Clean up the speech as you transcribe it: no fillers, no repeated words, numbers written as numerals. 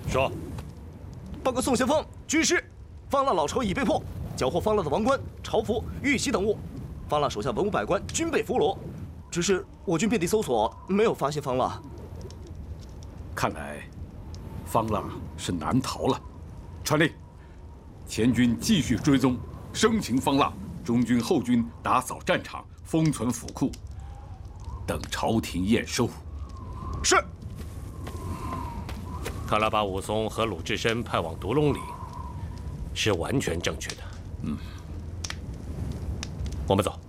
说。 报告宋先锋，军师，方腊老巢已被破，缴获方腊的王冠、朝服、玉玺等物，方腊手下文武百官均被俘虏。只是我军遍地搜索，没有发现方腊。 看来，方腊是难逃了。传令，前军继续追踪，生擒方腊；中军后军打扫战场，封存府库，等朝廷验收。 是。 看来把武松和鲁智深派往独龙岭，是完全正确的。我们走。